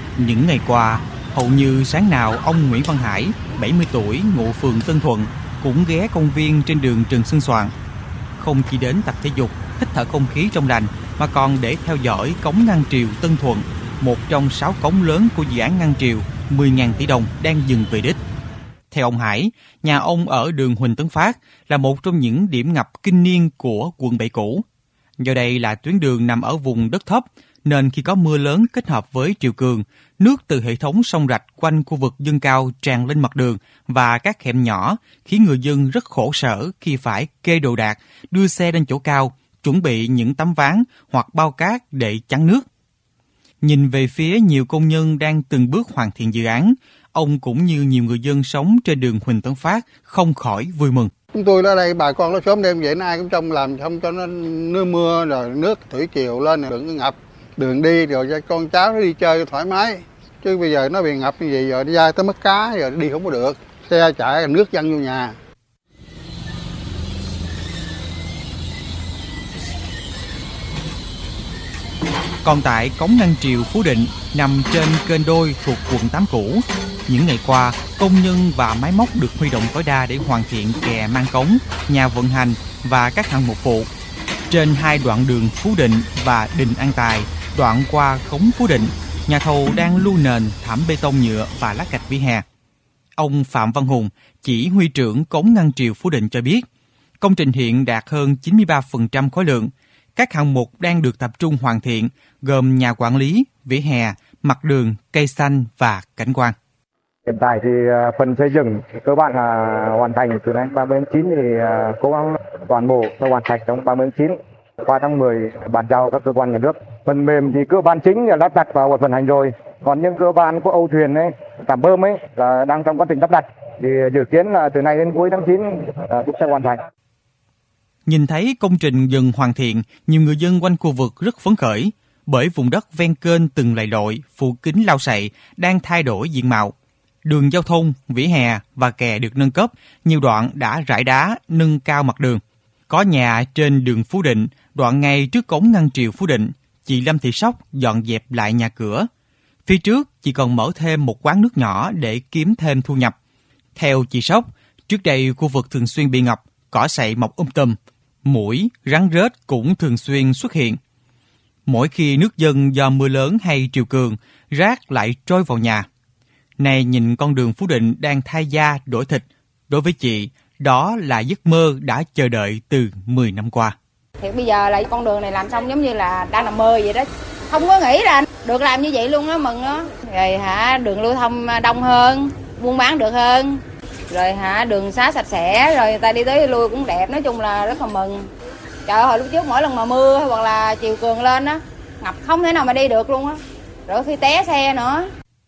Những ngày qua, hầu như sáng nào ông Nguyễn Văn Hải, 70 tuổi, ngụ phường Tân Thuận, cũng ghé công viên trên đường Trần Xuân Soạn. Không chỉ đến tập thể dục, hít thở không khí trong lành, mà còn để theo dõi cống ngăn triều Tân Thuận, một trong 6 cống lớn của dự án ngăn triều 10.000 tỷ đồng đang dừng về đích. Theo ông Hải, nhà ông ở đường Huỳnh Tấn Phát là một trong những điểm ngập kinh niên của quận 7 cũ. Do đây là tuyến đường nằm ở vùng đất thấp, nên khi có mưa lớn kết hợp với triều cường, nước từ hệ thống sông rạch quanh khu vực dâng cao tràn lên mặt đường và các hẻm nhỏ, khiến người dân rất khổ sở khi phải kê đồ đạc, đưa xe lên chỗ cao, chuẩn bị những tấm ván hoặc bao cát để chắn nước. Nhìn về phía nhiều công nhân đang từng bước hoàn thiện dự án, ông cũng như nhiều người dân sống trên đường Huỳnh Tấn Phát không khỏi vui mừng. Chúng tôi ở đây bà con nó sớm đêm vậy, ai cũng trông làm không cho nó nước mưa rồi nước thủy triều lên đừng có ngập đường đi, rồi cho con cháu nó đi chơi thoải mái. Chứ bây giờ nó bị ngập như vậy rồi đi ra tới mất cá rồi đi không có được, xe chạy nước văng vô nhà. Còn tại cống ngăn triều Phú Định nằm trên kênh Đôi thuộc quận 8 cũ, những ngày qua công nhân và máy móc được huy động tối đa để hoàn thiện kè mang cống, nhà vận hành và các hạng mục phụ. Trên hai đoạn đường Phú Định và Đình An Tài, đoạn qua cống Phú Định, nhà thầu đang lu nền, thảm bê tông nhựa và lát gạch vỉa hè. Ông Phạm Văn Hùng, chỉ huy trưởng cống ngăn triều Phú Định cho biết, công trình hiện đạt hơn 93% khối lượng. Các hạng mục đang được tập trung hoàn thiện, gồm nhà quản lý, vỉa hè, mặt đường, cây xanh và cảnh quan. Hiện tại thì phần xây dựng cơ bản là hoàn thành từ nay 30 tháng 9 thì cố gắng toàn bộ sẽ hoàn thành trong 30 tháng 9. Qua tháng 10 bàn giao các cơ quan nhà nước. Phần mềm thì cơ bản chính là lắp đặt vào vận hành rồi. Còn những cơ bản của âu thuyền ấy, tạm bơm ấy là đang trong quá trình lắp đặt. Thì dự kiến là từ nay đến cuối tháng 9 cũng sẽ hoàn thành. Nhìn thấy công trình dần hoàn thiện, nhiều người dân quanh khu vực rất phấn khởi, bởi vùng đất ven kênh từng lầy lội, phủ kín lau sậy đang thay đổi diện mạo. Đường giao thông, vỉa hè và kè được nâng cấp, nhiều đoạn đã rải đá, nâng cao mặt đường. Có nhà trên đường Phú Định, đoạn ngay trước cống ngăn triều Phú Định, chị Lâm Thị Sóc dọn dẹp lại nhà cửa. Phía trước, chị còn mở thêm một quán nước nhỏ để kiếm thêm thu nhập. Theo chị Sóc, trước đây khu vực thường xuyên bị ngập, cỏ sậy mọc tùm, muỗi, rắn rết cũng thường xuyên xuất hiện. Mỗi khi nước dâng do mưa lớn hay triều cường, rác lại trôi vào nhà. Này nhìn con đường Phú Định đang thay da đổi thịt, đối với chị, đó là giấc mơ đã chờ đợi từ 10 năm qua. Thì bây giờ là con đường này làm xong giống như là đang nằm mơ vậy đó. Không có nghĩ là được làm như vậy luôn á, mừng đó. Rồi đường lưu thông đông hơn, buôn bán được hơn. Rồi đường xá sạch sẽ, rồi người ta đi tới lui cũng đẹp, nói chung là rất là mừng. Trời ơi, hồi lúc trước mỗi lần mà mưa hoặc là chiều cường lên á, ngập không thể nào mà đi được luôn á. Rồi khi té xe nữa.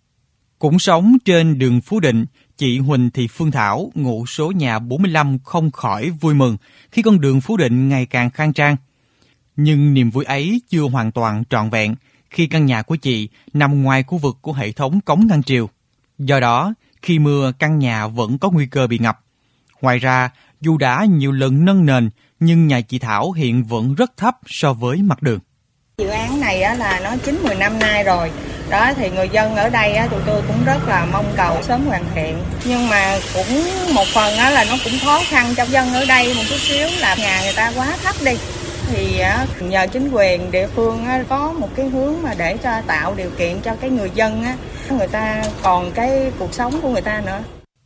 Cũng sống trên đường Phú Định, chị Huỳnh Thị Phương Thảo, ngụ số nhà 45 không khỏi vui mừng khi con đường Phú Định ngày càng khang trang. Nhưng niềm vui ấy chưa hoàn toàn trọn vẹn khi căn nhà của chị nằm ngoài khu vực của hệ thống cống ngăn triều. Do đó, khi mưa căn nhà vẫn có nguy cơ bị ngập. Ngoài ra, dù đã nhiều lần nâng nền, nhưng nhà chị Thảo hiện vẫn rất thấp so với mặt đường. Dự án này á, là nó 9-10 năm nay rồi. Đó thì người dân ở đây á, tụi tôi cũng rất là mong cầu sớm hoàn thiện. Nhưng mà cũng một phần á, là nó cũng khó khăn cho dân ở đây một chút xíu là nhà người ta quá thấp đi. Thì nhờ chính quyền địa phương á, có một cái hướng mà để cho tạo điều kiện cho cái người dân á, người ta còn cái cuộc sống của người ta nữa.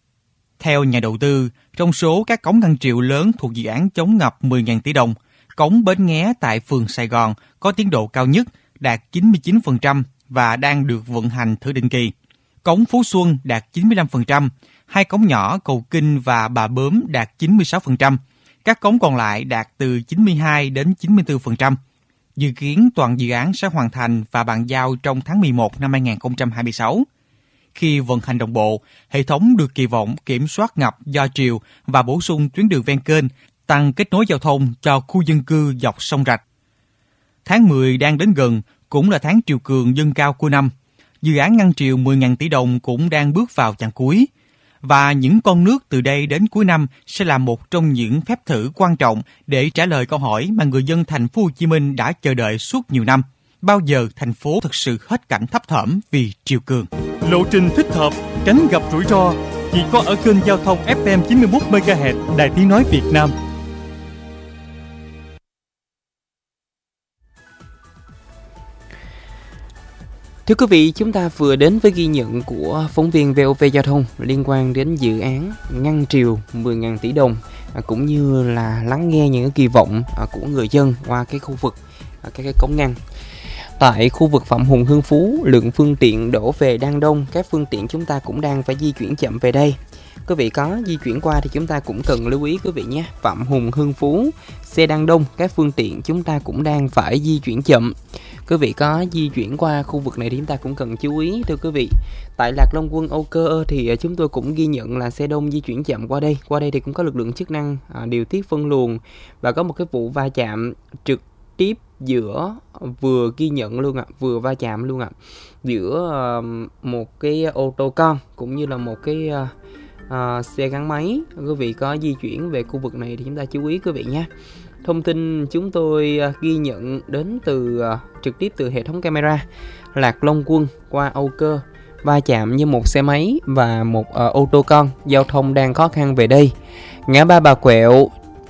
Theo nhà đầu tư, trong số các cống ngăn triều lớn thuộc dự án chống ngập 10.000 tỷ đồng, cống Bến Nghé tại phường Sài Gòn có tiến độ cao nhất, đạt 99% và đang được vận hành thử định kỳ. Cống Phú Xuân đạt 95%, hai cống nhỏ Cầu Kinh và Bà Bướm đạt 96%, các cống còn lại đạt từ 92 đến 94%. Dự kiến toàn dự án sẽ hoàn thành và bàn giao trong tháng 11 năm 2026. Khi vận hành đồng bộ, hệ thống được kỳ vọng kiểm soát ngập do triều và bổ sung tuyến đường ven kênh, tăng kết nối giao thông cho khu dân cư dọc sông Rạch. Tháng 10 đang đến gần, cũng là tháng triều cường dâng cao của năm. Dự án ngăn triều 10.000 tỷ đồng cũng đang bước vào chặng cuối. Và những con nước từ đây đến cuối năm sẽ là một trong những phép thử quan trọng để trả lời câu hỏi mà người dân thành phố Hồ Chí Minh đã chờ đợi suốt nhiều năm. bao giờ thành phố thực sự hết cảnh thấp thỏm vì triều cường. Lộ trình thích hợp, tránh gặp rủi ro chỉ có ở kênh giao thông FM 91 MHz Đài Tiếng nói Việt Nam. Thưa quý vị, chúng ta vừa đến với ghi nhận của phóng viên VOV Giao thông liên quan đến dự án ngăn triều 10.000 tỷ đồng, cũng như là lắng nghe những kỳ vọng của người dân qua cái khu vực cái cống ngăn. Tại khu vực Phạm Hùng Hưng Phú, lượng phương tiện đổ về đang đông, các phương tiện chúng ta cũng đang phải di chuyển chậm về đây. Quý vị có di chuyển qua thì chúng ta cũng cần lưu ý quý vị nhé. Phạm Hùng Hưng Phú, xe đang đông, các phương tiện chúng ta cũng đang phải di chuyển chậm. Quý vị có di chuyển qua khu vực này thì chúng ta cũng cần chú ý thưa quý vị. Tại Lạc Long Quân, Âu Cơ thì chúng tôi cũng ghi nhận là xe đông di chuyển chậm qua đây. Qua đây thì cũng có lực lượng chức năng điều tiết phân luồng, và có một cái vụ va chạm trực tiếp giữa vừa ghi nhận luôn vừa va chạm luôn giữa một cái ô tô con cũng như là một cái xe gắn máy. Quý vị có di chuyển về khu vực này thì chúng ta chú ý quý vị nhé. Thông tin chúng tôi ghi nhận đến từ trực tiếp từ hệ thống camera Lạc Long Quân qua Âu Cơ, va chạm với một xe máy và một ô tô con, giao thông đang khó khăn về đây. Ngã ba Bà Quẹo,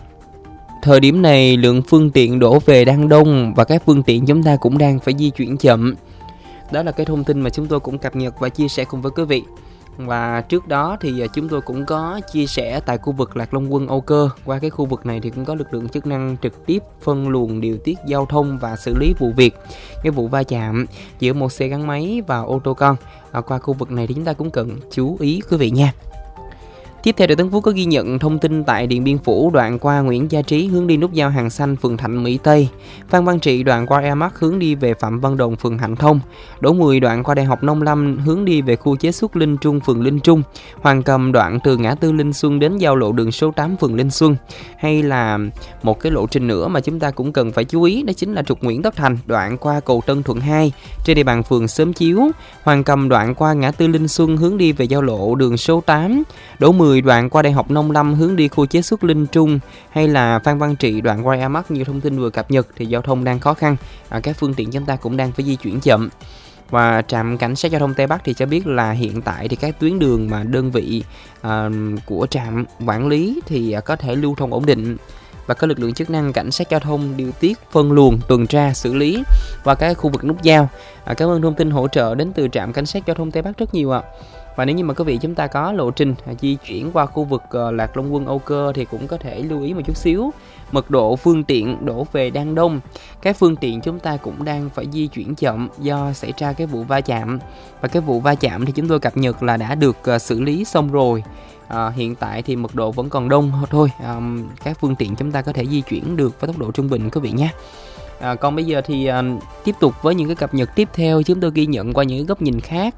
thời điểm này lượng phương tiện đổ về đang đông và các phương tiện chúng ta cũng đang phải di chuyển chậm. Đó là cái thông tin mà chúng tôi cũng cập nhật và chia sẻ cùng với quý vị. Và trước đó thì chúng tôi cũng có chia sẻ tại khu vực Lạc Long Quân, Âu Cơ. Qua cái khu vực này thì cũng có lực lượng chức năng trực tiếp phân luồng, điều tiết giao thông và xử lý vụ việc. Cái vụ va chạm giữa một xe gắn máy và ô tô con. Qua khu vực này thì chúng ta cũng cần chú ý quý vị nha. Tiếp theo, Đài Tấn Phú có ghi nhận thông tin tại Điện Biên Phủ, đoạn qua Nguyễn Gia Trí hướng đi nút giao Hàng Xanh, phường Thạnh Mỹ Tây. Phan Văn Trị đoạn qua Air Max hướng đi về Phạm Văn Đồng, phường Hạnh Thông. Đỗ Mười đoạn qua Đại học Nông Lâm hướng đi về khu chế xuất Linh Trung, phường Linh Trung. Hoàng Cầm đoạn từ ngã tư Linh Xuân đến giao lộ đường số 8, phường Linh Xuân. Hay là một cái lộ trình nữa mà chúng ta cũng cần phải chú ý, đó chính là trục Nguyễn Tất Thành đoạn qua cầu Tân Thuận 2 trên địa bàn phường Xóm Chiếu. Hoàng Cầm đoạn qua ngã tư Linh Xuân hướng đi về giao lộ đường số 8. Đỗ Mười đoạn qua Đại học Nông Lâm hướng đi khu chế xuất Linh Trung. Hay là Phan Văn Trị đoạn qua Air Max, như thông tin vừa cập nhật thì giao thông đang khó khăn, các phương tiện chúng ta cũng đang phải di chuyển chậm. Và trạm cảnh sát giao thông Tây Bắc thì cho biết là hiện tại thì các tuyến đường mà đơn vị của trạm quản lý thì có thể lưu thông ổn định, và có lực lượng chức năng cảnh sát giao thông điều tiết phân luồng, tuần tra xử lý qua các khu vực nút giao. Cảm ơn thông tin hỗ trợ đến từ trạm cảnh sát giao thông Tây Bắc rất nhiều ạ. Và nếu như mà quý vị chúng ta có lộ trình di chuyển qua khu vực Lạc Long Quân, Âu Cơ thì cũng có thể lưu ý một chút xíu. Mật độ phương tiện đổ về đang đông, các phương tiện chúng ta cũng đang phải di chuyển chậm do xảy ra cái vụ va chạm. Và cái vụ va chạm thì chúng tôi cập nhật là đã được xử lý xong rồi. Hiện tại thì mật độ vẫn còn đông thôi, các phương tiện chúng ta có thể di chuyển được với tốc độ trung bình quý vị nhé. Còn bây giờ thì tiếp tục với những cái cập nhật tiếp theo, chúng tôi ghi nhận qua những góc nhìn khác.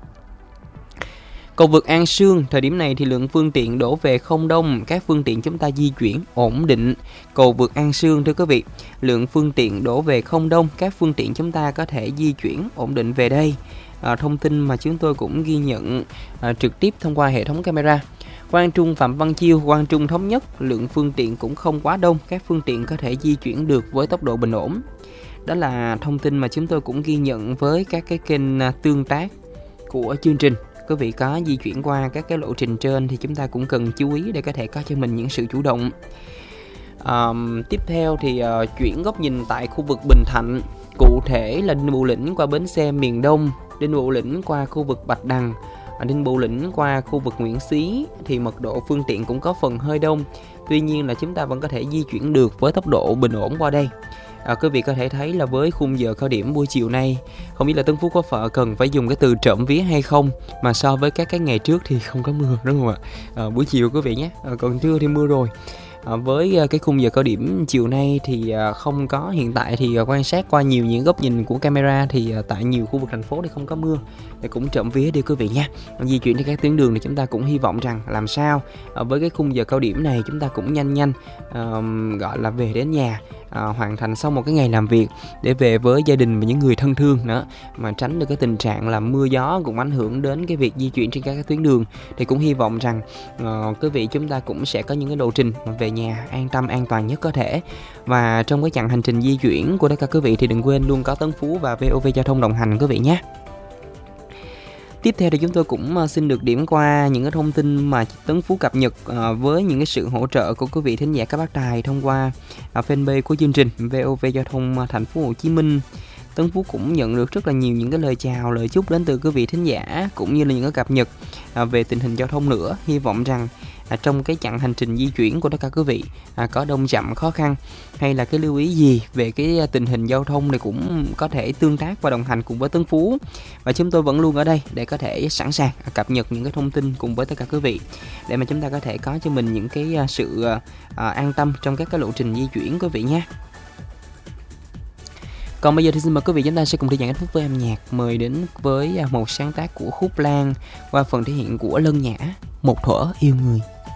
Cầu vượt An Sương, thời điểm này thì lượng phương tiện đổ về không đông, các phương tiện chúng ta di chuyển ổn định. Cầu vượt An Sương thưa quý vị, lượng phương tiện đổ về không đông, các phương tiện chúng ta có thể di chuyển ổn định về đây. Thông tin mà chúng tôi cũng ghi nhận trực tiếp thông qua hệ thống camera. Quang Trung Phạm Văn Chiêu, Quang Trung Thống Nhất, lượng phương tiện cũng không quá đông, các phương tiện có thể di chuyển được với tốc độ bình ổn. Đó là thông tin mà chúng tôi cũng ghi nhận với các cái kênh tương tác của chương trình. Quý vị có di chuyển qua các cái lộ trình trên thì chúng ta cũng cần chú ý để có thể có cho mình những sự chủ động. Tiếp theo thì chuyển góc nhìn tại khu vực Bình Thạnh, cụ thể là Đinh Bộ Lĩnh qua bến xe miền Đông, Đinh Bộ Lĩnh qua khu vực Bạch Đằng, Đinh Bộ Lĩnh qua khu vực Nguyễn Xí thì mật độ phương tiện cũng có phần hơi đông. Tuy nhiên là chúng ta vẫn có thể di chuyển được với tốc độ bình ổn qua đây. Quý vị có thể thấy là với khung giờ cao điểm buổi chiều nay, không biết là Tân Phú có cần phải dùng cái từ trộm vía hay không, mà so với các cái ngày trước thì không có mưa, đúng không ạ? Buổi chiều quý vị nhé, còn trưa thì mưa rồi. Với cái khung giờ cao điểm chiều nay thì không có, hiện tại thì quan sát qua nhiều những góc nhìn của camera thì tại nhiều khu vực thành phố thì không có mưa, thì cũng trộm vía đi quý vị nha. Di chuyển trên các tuyến đường thì chúng ta cũng hy vọng rằng làm sao với cái khung giờ cao điểm này chúng ta cũng nhanh gọi là về đến nhà hoàn thành sau một cái ngày làm việc để về với gia đình và những người thân thương nữa, mà tránh được cái tình trạng là mưa gió cũng ảnh hưởng đến cái việc di chuyển trên các cái tuyến đường. Thì cũng hy vọng rằng quý vị chúng ta cũng sẽ có những cái lộ trình về nhà an tâm an toàn nhất có thể. Và trong cái chặng hành trình di chuyển của tất cả quý vị thì đừng quên luôn có Tấn Phú và VOV Giao thông đồng hành quý vị nhé. Tiếp theo thì chúng tôi cũng xin được điểm qua những cái thông tin mà Tấn Phú cập nhật với những cái sự hỗ trợ của quý vị thính giả các bác đài thông qua fanpage của chương trình VOV Giao thông Thành phố Hồ Chí Minh. Tấn Phú cũng nhận được rất là nhiều những cái lời chào, lời chúc đến từ quý vị thính giả cũng như là những cái cập nhật về tình hình giao thông nữa. Hy vọng rằng trong cái chặng hành trình di chuyển của tất cả quý vị có đông chậm khó khăn hay là cái lưu ý gì về cái tình hình giao thông thì cũng có thể tương tác và đồng hành cùng với Tấn Phú. Và chúng tôi vẫn luôn ở đây để có thể sẵn sàng cập nhật những cái thông tin cùng với tất cả quý vị để mà chúng ta có thể có cho mình những cái sự an tâm trong các cái lộ trình di chuyển quý vị nhé. Còn bây giờ thì xin mời quý vị chúng ta sẽ cùng đi dàn hạnh phúc với âm nhạc. Mời đến với một sáng tác của Khúc Lan qua phần thể hiện của Lân Nhã, Một Thuở Yêu Người.